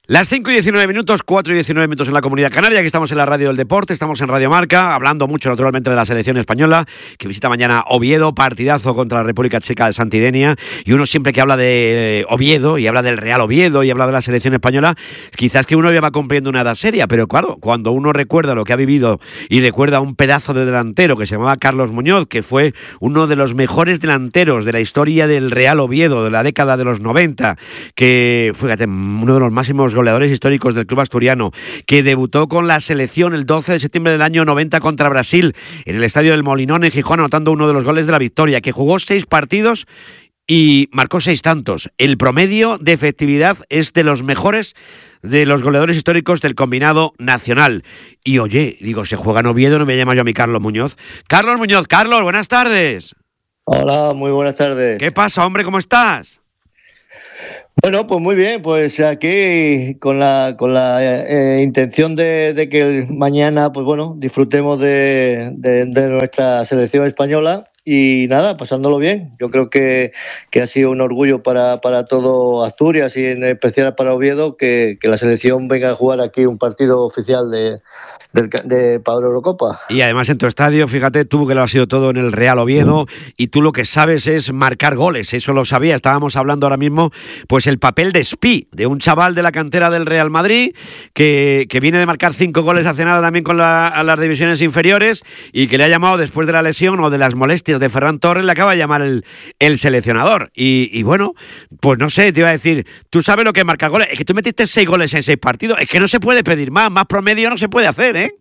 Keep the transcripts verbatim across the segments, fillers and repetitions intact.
Las cinco y diecinueve minutos, cuatro y diecinueve minutos en la Comunidad Canaria. Aquí estamos en la Radio del Deporte, estamos en Radio Marca, hablando mucho naturalmente de la selección española, que visita mañana Oviedo, partidazo contra la República Checa de Santidenia. Y uno siempre que habla de Oviedo, y habla del Real Oviedo, y habla de la selección española, quizás que uno ya va cumpliendo una edad seria, pero claro, cuando uno recuerda lo que ha vivido y recuerda un pedazo de delantero que se llamaba Carlos Muñoz, que fue uno de los mejores delanteros de la historia del Real Oviedo, de la década de los noventa, que fue, fíjate, uno de los máximos goleadores históricos del club asturiano, que debutó con la selección el doce de septiembre del año noventa contra Brasil en el estadio del Molinón en Gijón, anotando uno de los goles de la victoria, que jugó seis partidos y marcó seis tantos. El promedio de efectividad es de los mejores de los goleadores históricos del combinado nacional. Y oye, digo, se juega en Oviedo, no me llamo yo a mi Carlos Muñoz. Carlos Muñoz, Carlos, buenas tardes. Hola, muy buenas tardes. ¿Qué pasa, hombre? ¿Cómo estás? Bueno, pues muy bien, pues aquí con la con la eh, intención de, de que mañana, pues bueno, disfrutemos de, de, de nuestra selección española y nada, pasándolo bien. Yo creo que, que ha sido un orgullo para, para todo Asturias y en especial para Oviedo que, que la selección venga a jugar aquí un partido oficial de Del, de Pablo Eurocopa. Y además en tu estadio, fíjate, tú que lo has sido todo en el Real Oviedo, y tú lo que sabes es marcar goles, eso lo sabía, estábamos hablando ahora mismo, pues el papel de Espí, de un chaval de la cantera del Real Madrid, que, que viene de marcar cinco goles hace nada también con la, a las divisiones inferiores, y que le ha llamado después de la lesión o de las molestias de Ferran Torres, le acaba de llamar el, el seleccionador. Y, y bueno, pues no sé, te iba a decir, tú sabes lo que es marcar goles, es que tú metiste seis goles en seis partidos, es que no se puede pedir más, más promedio no se puede hacer, ¿eh?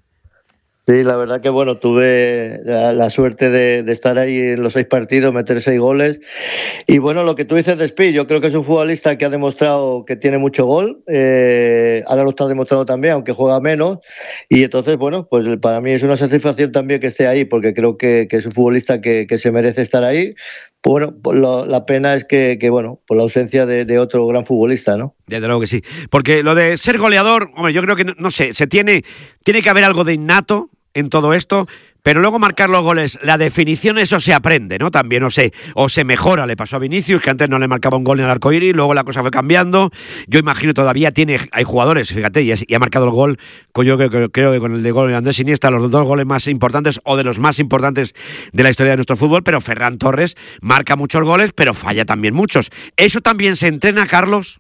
Sí, la verdad que bueno, tuve la, la suerte de, de estar ahí en los seis partidos, meter seis goles. Y bueno, lo que tú dices de Espí, yo creo que es un futbolista que ha demostrado que tiene mucho gol. Eh, ahora lo está demostrando también, aunque juega menos. Y entonces, bueno, pues para mí es una satisfacción también que esté ahí, porque creo que, que es un futbolista que, que se merece estar ahí. Bueno, pues lo, la pena es que, que, bueno, por la ausencia de, de otro gran futbolista, ¿no? Desde luego que sí. Porque lo de ser goleador, hombre, yo creo que, no, no sé, se tiene, tiene que haber algo de innato en todo esto, pero luego marcar los goles, la definición, eso se aprende, ¿no? También, o se, o se mejora. Le pasó a Vinicius, que antes no le marcaba un gol en el arcoíris, luego la cosa fue cambiando. Yo imagino todavía tiene, hay jugadores, fíjate, y, es, y ha marcado el gol, yo creo, creo, creo que con el de gol de Andrés Iniesta, los dos goles más importantes, o de los más importantes de la historia de nuestro fútbol, pero Ferran Torres marca muchos goles, pero falla también muchos. ¿Eso también se entrena, Carlos?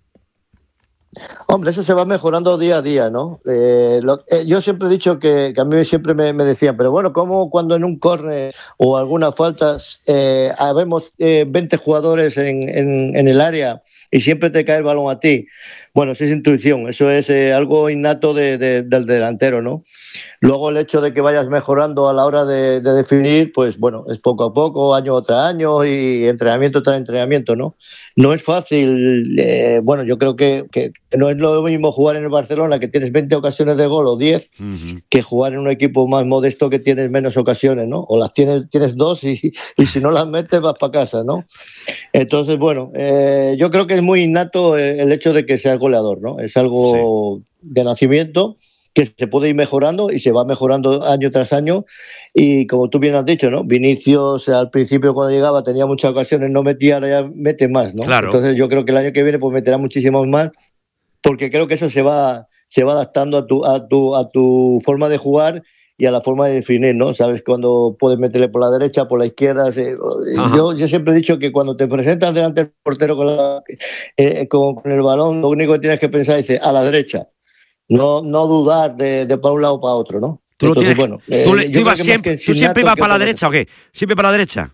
Hombre, eso se va mejorando día a día, ¿no? Eh, lo, eh, yo siempre he dicho que, que a mí siempre me, me decían, pero bueno, ¿cómo cuando en un córner o alguna falta eh, habemos eh, veinte jugadores en, en, en el área y siempre te cae el balón a ti? Bueno, eso es intuición, eso es eh, algo innato de, de, del delantero, ¿no? Luego el hecho de que vayas mejorando a la hora de, de definir, pues bueno, es poco a poco, año tras año y entrenamiento tras entrenamiento, ¿no? No es fácil, eh, bueno, yo creo que, que no es lo mismo jugar en el Barcelona, que tienes veinte ocasiones de gol o diez, uh-huh, que jugar en un equipo más modesto que tienes menos ocasiones, ¿no? O las tienes, tienes dos y, y si no las metes vas para casa, ¿no? Entonces, bueno, eh, yo creo que es muy innato el hecho de que seas goleador, ¿no? Es algo sí. de nacimiento, que se puede ir mejorando y se va mejorando año tras año. Y como tú bien has dicho, ¿no? Vinicius al principio cuando llegaba tenía muchas ocasiones, no metía, ahora ya mete más, ¿no? Claro. Entonces yo creo que el año que viene pues meterá muchísimos más, porque creo que eso se va, se va adaptando a tu, a tu, a tu forma de jugar y a la forma de definir, ¿no? Sabes cuando puedes meterle por la derecha, por la izquierda. Se, yo, yo siempre he dicho que cuando te presentas delante del portero con, la, eh, con, con el balón, lo único que tienes que pensar es a la derecha. No, no dudar de, de para un lado o para otro, ¿no? ¿Tú, Entonces, tienes, bueno, ¿tú, eh, ¿tú, ibas siempre, ¿tú siempre ibas para la derecha o qué? ¿Siempre para la derecha?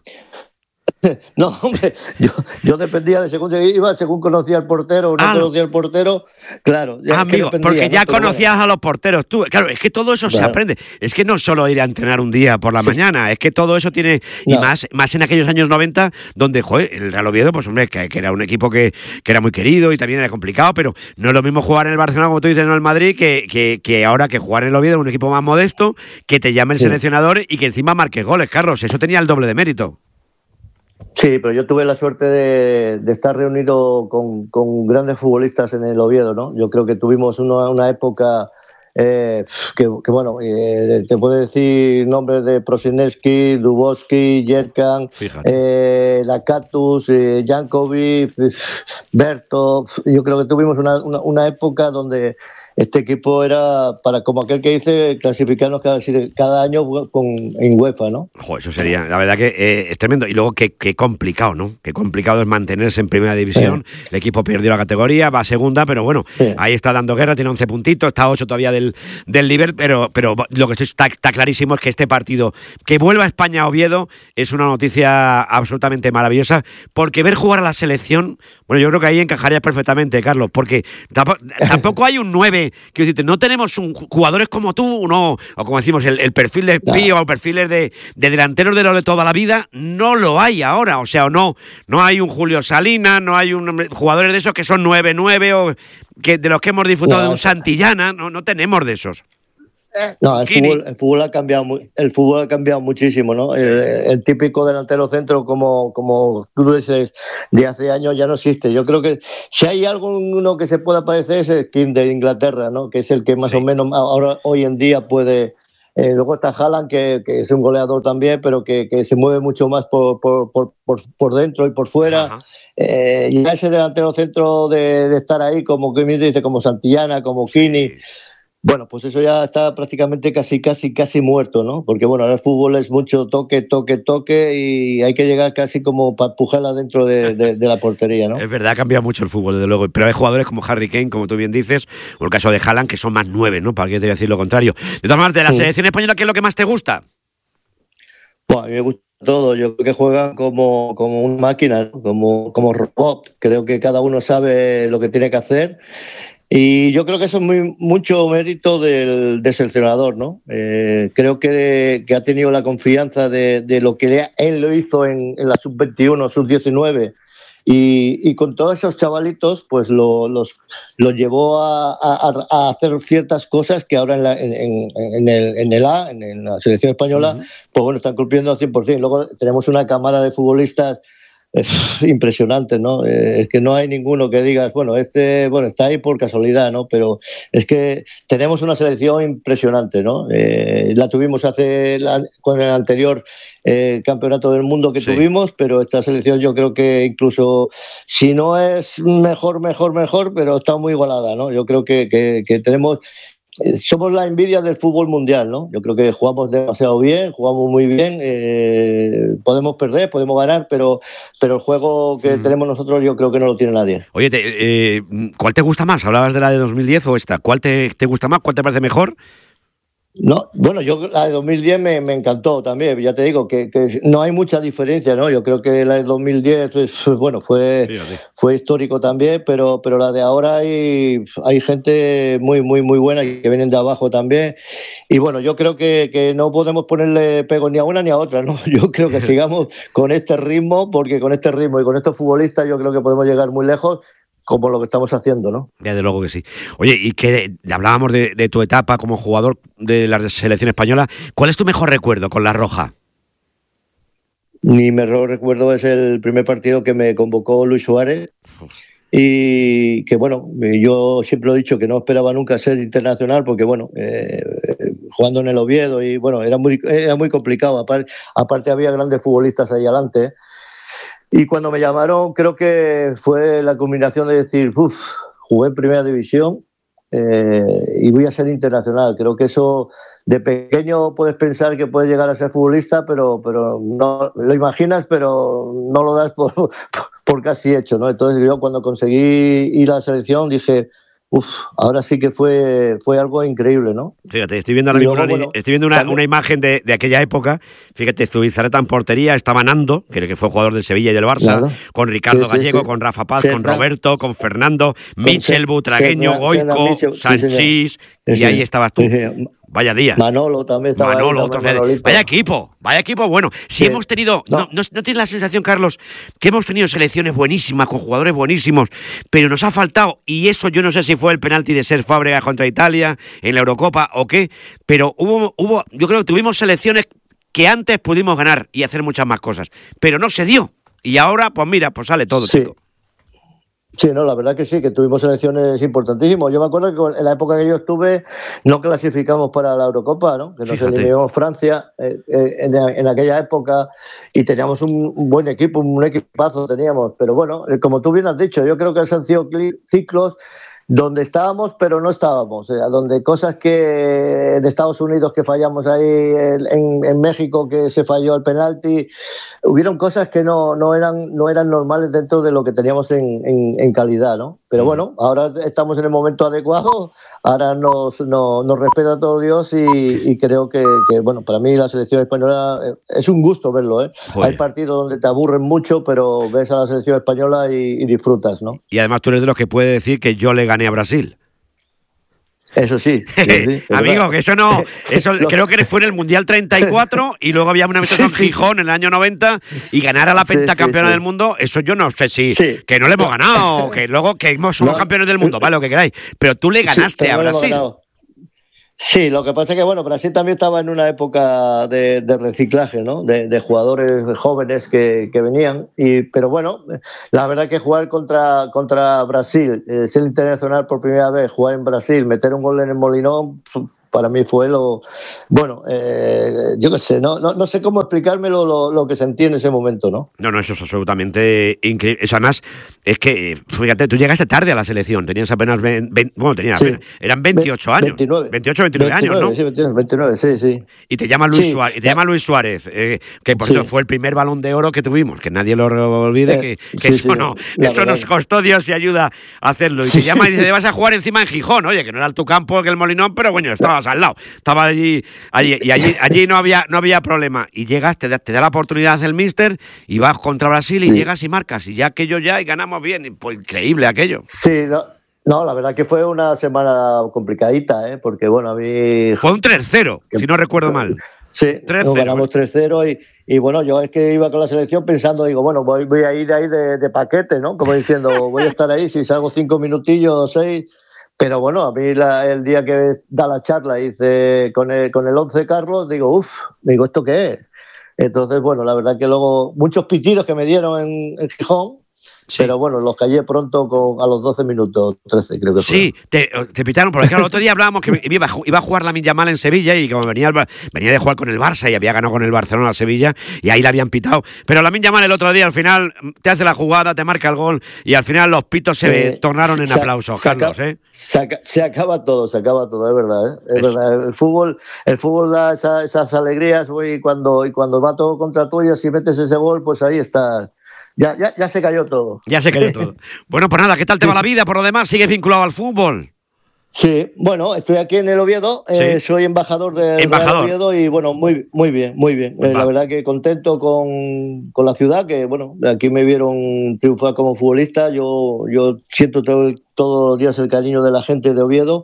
No, hombre, yo, yo dependía de según iba, según conocía al portero o no ah, conocía al portero, claro. Ya ah, amigo, porque ya ¿no? conocías bueno. a los porteros tú. Claro, es que todo eso claro. se aprende. Es que no solo ir a entrenar un día por la sí. mañana, es que todo eso tiene... No. Y más más en aquellos años noventa, donde, joder, el Real Oviedo, pues hombre, que, que era un equipo que, que era muy querido y también era complicado, pero no es lo mismo jugar en el Barcelona, como tú dices, en el Madrid, que, que, que ahora que jugar en el Oviedo, un equipo más modesto, que te llame el sí. seleccionador y que encima marques goles, Carlos. Eso tenía el doble de mérito. Sí, pero yo tuve la suerte de, de estar reunido con, con grandes futbolistas en el Oviedo, ¿no? Yo creo que tuvimos una, una época eh, que, que bueno, eh, te puedo decir nombres de Prosinecki, Dubovsky, Yerkan, eh, Lakatos, eh, Jankovic, Berto. Yo creo que tuvimos una, una, una época donde este equipo era, para como aquel que dice, clasificarnos cada, cada año con, en UEFA, ¿no? Joder, eso sería, la verdad que eh, es tremendo. Y luego qué, qué complicado, ¿no? Qué complicado es mantenerse en primera división. Sí. El equipo perdió la categoría, va a segunda, pero bueno, sí. Ahí está dando guerra, tiene once puntitos, está a ocho todavía del, del Liverpool, pero, pero lo que está, está clarísimo es que este partido, que vuelva a España a Oviedo, es una noticia absolutamente maravillosa, porque ver jugar a la selección, bueno, yo creo que ahí encajarías perfectamente, Carlos, porque tampoco, tampoco hay un nueve. Quiero decirte, no tenemos un, jugadores como tú, no, o como decimos, el, el perfil de Pío, o el perfil de, de delanteros de los de toda la vida, no lo hay ahora, o sea, no, no hay un Julio Salinas, no hay un jugadores de esos que son nueve nueve o que de los que hemos disfrutado no, de un Santillana, no, no tenemos de esos. No, el fútbol, el fútbol ha cambiado, el fútbol ha cambiado muchísimo, ¿no? Sí. El, el típico delantero centro, como, como tú dices, de hace años ya no existe. Yo creo que si hay alguno que se pueda parecer es el King de Inglaterra, ¿no? Que es el que más sí. o menos ahora hoy en día puede. Eh, luego está Haaland, que, que es un goleador también, pero que, que se mueve mucho más por, por, por, por, por dentro y por fuera. Eh, y ese delantero centro de, de estar ahí, como que me dice, como Santillana, como Kini. Sí. Bueno, pues eso ya está prácticamente casi, casi, casi muerto, ¿no? Porque, bueno, ahora el fútbol es mucho toque, toque, toque y hay que llegar casi como para empujarla dentro de, de, de la portería, ¿no? Es verdad, ha cambiado mucho el fútbol, desde luego. Pero hay jugadores como Harry Kane, como tú bien dices, o el caso de Haaland, que son más nueve, ¿no? ¿Para qué te voy a decir lo contrario? De todas maneras, de la selección española, ¿qué es lo que más te gusta? Bueno, a mí me gusta todo. Yo creo que juegan como, como una máquina, ¿no? como, como robot. Creo que cada uno sabe lo que tiene que hacer. Y yo creo que eso es muy, mucho mérito del, del seleccionador, ¿no? Eh, creo que, que ha tenido la confianza de, de lo que él lo hizo en, en la sub veintiuno, sub diecinueve, y, y con todos esos chavalitos, pues lo, los, los llevó a, a, a hacer ciertas cosas que ahora en, la, en, en, en, el, en el A, en, en la selección española, uh-huh. pues bueno, están cumpliendo al cien por ciento. Luego tenemos una camada de futbolistas es impresionante, ¿no? Eh, es que no hay ninguno que digas, bueno, este, bueno, está ahí por casualidad, ¿no? Pero es que tenemos una selección impresionante, ¿no? Eh, la tuvimos hace la, con el anterior eh, campeonato del mundo que sí. tuvimos, pero esta selección yo creo que incluso si no es mejor, mejor, mejor, pero está muy igualada, ¿no? Yo creo que, que, que tenemos somos la envidia del fútbol mundial, ¿no? Yo creo que jugamos demasiado bien, jugamos muy bien, eh, podemos perder, podemos ganar, pero, pero el juego que mm. tenemos nosotros yo creo que no lo tiene nadie. Oye, te, eh, ¿cuál te gusta más? ¿Hablabas de la de dos mil diez o esta? ¿Cuál te, te gusta más? ¿Cuál te parece mejor? No, bueno, yo la de dos mil diez me, me encantó también, ya te digo que, que no hay mucha diferencia, ¿no? Yo creo que la de dos mil diez, pues, bueno, fue, sí, sí. fue histórico también, pero, pero la de ahora hay, hay gente muy, muy, muy buena y que vienen de abajo también. Y bueno, yo creo que, que no podemos ponerle pego ni a una ni a otra, ¿no? Yo creo que sigamos con este ritmo, porque con este ritmo y con estos futbolistas yo creo que podemos llegar muy lejos, como lo que estamos haciendo, ¿no? Ya, de luego que sí. Oye, y que hablábamos de, de tu etapa como jugador de la selección española. ¿Cuál es tu mejor recuerdo con la Roja? Mi mejor recuerdo es el primer partido que me convocó Luis Suárez y que, bueno, yo siempre he dicho que no esperaba nunca ser internacional porque, bueno, eh, jugando en el Oviedo y, bueno, era muy, era muy complicado. Aparte, aparte había grandes futbolistas ahí adelante. Y cuando me llamaron, creo que fue la culminación de decir, uff, jugué en primera división eh, y voy a ser internacional. Creo que eso, de pequeño puedes pensar que puedes llegar a ser futbolista, pero, pero no lo imaginas, pero no lo das por, por, por casi hecho, ¿no? Entonces yo cuando conseguí ir a la selección dije, uf, ahora sí que fue, fue algo increíble, ¿no? Fíjate, estoy viendo ahora mismo luego, una, bueno, estoy viendo una, una imagen de, de aquella época. Fíjate, Zubizarreta en portería, estaba Nando, que fue jugador del Sevilla y del Barça, Nada. con Ricardo sí, Gallego, sí, sí. con Rafa Paz, Serra. con Roberto, con Fernando, con Michel Butragueño, Serra, Goico, Serra, Sanchís, sí, y sí. ahí estabas tú. Sí. Vaya día. Manolo también estaba Manolo, ahí, también otro, vaya equipo, vaya equipo bueno. Si sí. hemos tenido, no. No, no, no tienes la sensación, Carlos, que hemos tenido selecciones buenísimas, con jugadores buenísimos, pero nos ha faltado, y eso yo no sé si fue el penalti de Cesc Fàbregas contra Italia en la Eurocopa o qué, pero hubo, hubo, yo creo que tuvimos selecciones que antes pudimos ganar y hacer muchas más cosas, pero no se dio. Y ahora, pues mira, pues sale todo, sí. chico. Sí, no, la verdad que sí, que tuvimos selecciones importantísimas. Yo me acuerdo que en la época que yo estuve no clasificamos para la Eurocopa, ¿no? Que nos Fíjate. eliminó Francia eh, eh, en, en aquella época y teníamos un, un buen equipo, un equipazo teníamos. Pero bueno, eh, como tú bien has dicho, yo creo que han sido ciclos donde estábamos pero no estábamos, o sea, donde cosas que en Estados Unidos que fallamos ahí, en, en México que se falló el penalti, hubieron cosas que no, no, eran, no eran normales dentro de lo que teníamos en, en, en calidad, ¿no? Pero bueno, ahora estamos en el momento adecuado, ahora nos, nos, nos respeta todo Dios y, y creo que, que, bueno, para mí la selección española es un gusto verlo, ¿eh? Joder. Hay partidos donde te aburren mucho, pero ves a la selección española y, y disfrutas, ¿no? Y además tú eres de los que puede decir que yo le gané a Brasil. Eso sí. sí, sí Amigo, que eso no. Eso Lo... creo que fue en el Mundial treinta y cuatro y luego había una vez en Gijón en el año noventa y ganar a la pentacampeona sí, sí, sí. del mundo. Eso yo no sé si. Sí. Que no le hemos ganado, que luego que somos no. campeones del mundo, vale, lo que queráis. Pero tú le ganaste sí, a Brasil. Sí, lo que pasa es que, bueno, Brasil también estaba en una época de, de reciclaje, ¿no? De, de jugadores jóvenes que, que venían. Y, pero bueno, la verdad que jugar contra, contra Brasil, eh, ser internacional por primera vez, jugar en Brasil, meter un gol en el Molinón, para mí fue lo... Bueno, eh, yo qué sé, no, no, no sé cómo explicármelo lo, lo que sentí en ese momento, ¿no? No, no, eso es absolutamente increíble. Eso además, es que, fíjate, tú llegaste tarde a la selección, tenías apenas... veinte, bueno, tenías sí. apenas, eran veintiocho años. veintinueve. veintiocho, veintinueve veintinueve, años, ¿no? Sí, veintinueve, veintinueve, sí, sí. Y te llama Luis sí. Suárez, y te llama Luis Suárez eh, que por cierto sí. fue el primer Balón de Oro que tuvimos, que nadie lo olvide, eh, que, que sí, eso sí, no, eso nos costó Dios y ayuda a hacerlo. Y sí. te llama y dice, vas a jugar encima en Gijón, oye, que no era tu campo, que el Molinón, pero bueno, estabas al lado, estaba allí, allí y allí, allí no había no había problema. Y llegas, te da, te da la oportunidad el míster y vas contra Brasil sí. y llegas y marcas, y ya aquello ya, y ganamos bien, y pues increíble aquello. Sí, no, no, la verdad que fue una semana complicadita, ¿eh? Porque bueno, a mí... Fue un tres cero, si no recuerdo mal. Sí, nos ganamos tres cero y, y bueno, yo es que iba con la selección pensando, digo, bueno, voy, voy a ir ahí de, de paquete, ¿no? Como diciendo, voy a estar ahí, si salgo cinco minutillos o seis... Pero bueno, a mí la, el día que da la charla dice con el, con el once Carlos, digo, uff, digo, ¿esto qué es? Entonces, bueno, la verdad que luego muchos pitidos que me dieron en, en Gijón, sí. pero bueno, los callé pronto con, a los doce minutos, trece creo que fue. Sí, te, te pitaron, porque claro, el otro día hablábamos que iba, iba a jugar Lamine Yamal en Sevilla y como venía, venía de jugar con el Barça y había ganado con el Barcelona a Sevilla y ahí la habían pitado. Pero Lamine Yamal el otro día al final te hace la jugada, te marca el gol y al final los pitos se eh, tornaron en se, aplausos, se Carlos. Acaba, ¿eh? se, acaba, se acaba todo, se acaba todo, es verdad. ¿eh? Es, es verdad. El fútbol, el fútbol da esa, esas alegrías y cuando, y cuando va todo contra tuya, si metes ese gol, pues ahí está. Ya, ya, ya se cayó todo. Ya se cayó todo. Bueno, pues nada, ¿qué tal te va la vida? Por lo demás, ¿sigues vinculado al fútbol? Sí, bueno, estoy aquí en el Oviedo, sí. eh, soy embajador del embajador. Oviedo y bueno, muy muy bien, muy bien. Eh, la verdad que contento con, con la ciudad, que bueno, aquí me vieron triunfar como futbolista, yo, yo siento todo, todos los días el cariño de la gente de Oviedo.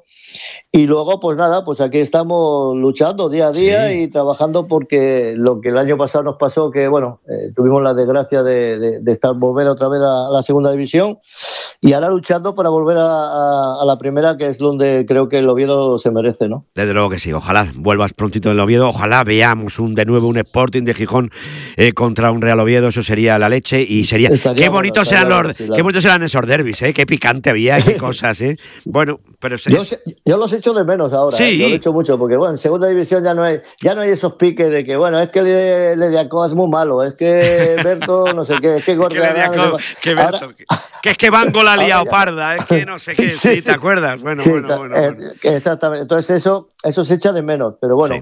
Y luego, pues nada, pues aquí estamos luchando día a día sí. y trabajando porque lo que el año pasado nos pasó, que bueno, eh, tuvimos la desgracia de, de, de estar volver otra vez a, a la segunda división y ahora luchando para volver a, a, a la primera, que es donde creo que el Oviedo se merece, ¿no? Desde luego que sí, ojalá vuelvas prontito en el Oviedo, ojalá veamos un de nuevo un Sporting de Gijón eh, contra un Real Oviedo, eso sería la leche y sería... Estaría qué bonitos bueno, eran los, sí, qué bonitos eran esos derbis, ¿eh? Qué picante había, qué cosas, ¿eh? Bueno, pero... Es... Yo, yo los echo de menos ahora, sí. ¿eh? Yo lo echo mucho, porque bueno, en segunda división ya no hay, ya no hay esos piques de que, bueno, es que le, le Diacó es muy malo, es que Berto, no sé qué, es que Gorda... que Berto, ahora, que, que es que Bango la ha liado parda, es que no sé qué, sí, sí ¿te acuerdas? Bueno, sí, bueno, bueno, eh, bueno. Exactamente, entonces eso, eso se echa de menos, pero bueno, sí.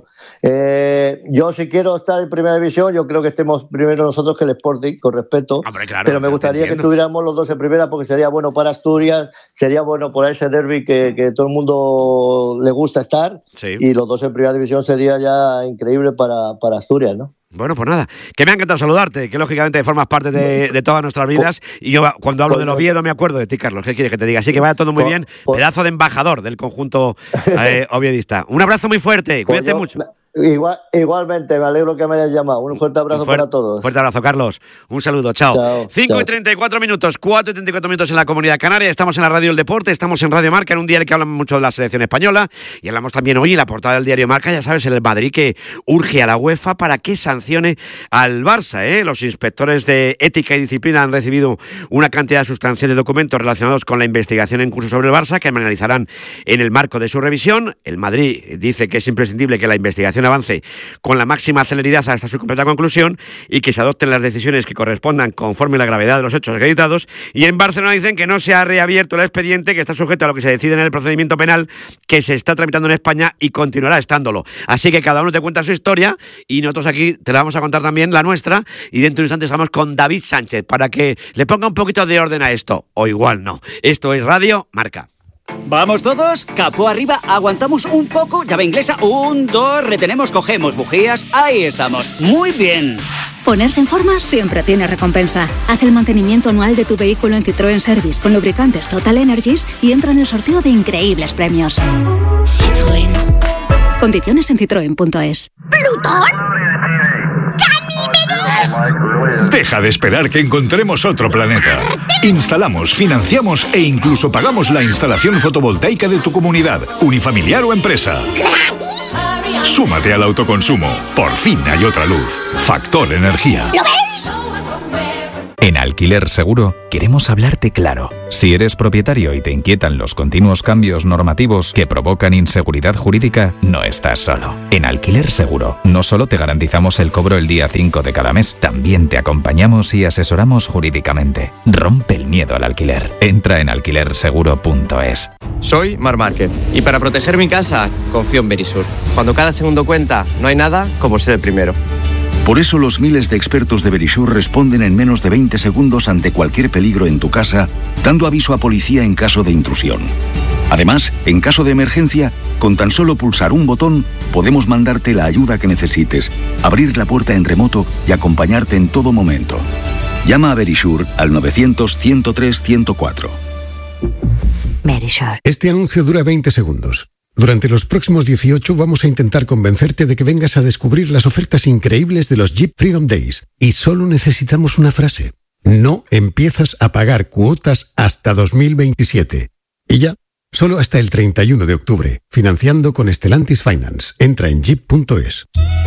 eh, yo si quiero estar en primera división, yo creo que estemos primero nosotros que el Sporting, con respeto, Hombre, claro, pero me gustaría que estuviéramos los dos en primera porque sería bueno para Asturias, sería bueno por ese derbi que, que todo el mundo le gusta estar, sí. y los dos en primera división sería ya increíble para, para Asturias, ¿no? Bueno, pues nada, que me ha encantado saludarte, que lógicamente formas parte de, de todas nuestras vidas y yo cuando hablo del Oviedo me acuerdo de ti, Carlos, ¿qué quieres que te diga? Así que vaya todo muy bien, pedazo de embajador del conjunto eh, oviedista. Un abrazo muy fuerte, cuídate mucho. Igual, igualmente, me alegro que me hayas llamado. Un fuerte abrazo fuerte, para todos. Fuerte abrazo, Carlos. Un saludo, chao. chao cinco chao. y treinta y cuatro minutos, cuatro y treinta y cuatro minutos en la Comunidad Canaria. Estamos en la Radio del Deporte, estamos en Radio Marca, en un día en el que hablamos mucho de la selección española. Y hablamos también hoy en la portada del diario Marca, ya sabes, en el Madrid, que urge a la UEFA para que sancione al Barça. ¿eh? Los inspectores de ética y disciplina han recibido una cantidad sustancial de documentos relacionados con la investigación en curso sobre el Barça, que analizarán en el marco de su revisión. El Madrid dice que es imprescindible que la investigación avance con la máxima celeridad hasta su completa conclusión y que se adopten las decisiones que correspondan conforme a la gravedad de los hechos acreditados. Y en Barcelona dicen que no se ha reabierto el expediente, que está sujeto a lo que se decide en el procedimiento penal que se está tramitando en España y continuará estándolo. Así que cada uno te cuenta su historia y nosotros aquí te la vamos a contar también la nuestra, y dentro de un instante estamos con David Sánchez para que le ponga un poquito de orden a esto, o igual no. Esto es Radio Marca. ¿Vamos todos? Capó arriba, aguantamos un poco, llave inglesa, un, dos, retenemos, cogemos bujías, ahí estamos, muy bien. Ponerse en forma siempre tiene recompensa. Haz el mantenimiento anual de tu vehículo en Citroën Service con lubricantes Total Energies y entra en el sorteo de increíbles premios. Citroën. Condiciones en citroen punto es. ¿Plutón? ¿Ganímedes? Deja de esperar que encontremos otro planeta. Instalamos, financiamos e incluso pagamos la instalación fotovoltaica de tu comunidad, unifamiliar o empresa. Súmate al autoconsumo. Por fin hay otra luz. Factor Energía. ¿Lo veis? En Alquiler Seguro queremos hablarte claro. Si eres propietario y te inquietan los continuos cambios normativos que provocan inseguridad jurídica, no estás solo. En Alquiler Seguro no solo te garantizamos el cobro el día cinco de cada mes, también te acompañamos y asesoramos jurídicamente. Rompe el miedo al alquiler. Entra en alquiler seguro punto es. Soy Mar Márquez y para proteger mi casa confío en Verisur. Cuando cada segundo cuenta, no hay nada como ser el primero. Por eso los miles de expertos de Verisur responden en menos de veinte segundos ante cualquier peligro en tu casa, dando aviso a policía en caso de intrusión. Además, en caso de emergencia, con tan solo pulsar un botón, podemos mandarte la ayuda que necesites, abrir la puerta en remoto y acompañarte en todo momento. Llama a Verisur al novecientos, ciento tres, ciento cuatro. Verisur. Este anuncio dura veinte segundos. Durante los próximos dieciocho vamos a intentar convencerte de que vengas a descubrir las ofertas increíbles de los Jeep Freedom Days. Y solo necesitamos una frase. No empiezas a pagar cuotas hasta dos mil veintisiete. Y ya, solo hasta el treinta y uno de octubre. Financiando con Stellantis Finance. Entra en jeep punto es.